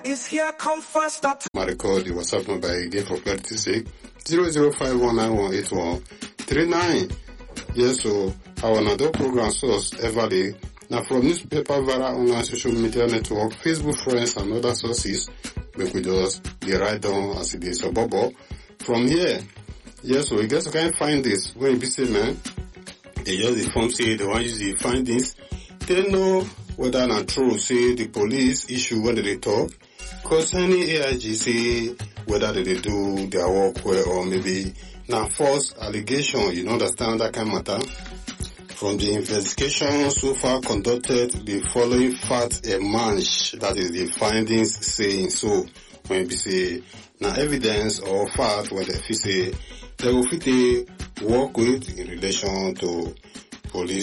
Is here come first up. My record the WhatsApp number again for clarity sake 0051918139. Yes, so our another program source everly now from newspaper, via online social media network, Facebook friends and other sources. We could just the write down as it is a bubble. From here, yes, so you guys can find this when you be say man. They just the form say they want use the findings. They know whether not true say the police issue when they talk. Concerning AIG say whether they do their work well or maybe now false allegation, you understand that kind of matter. From the investigation so far conducted, the following facts emerge, that is the findings saying so. When we say now evidence or fact where they say they will fit work with in relation to police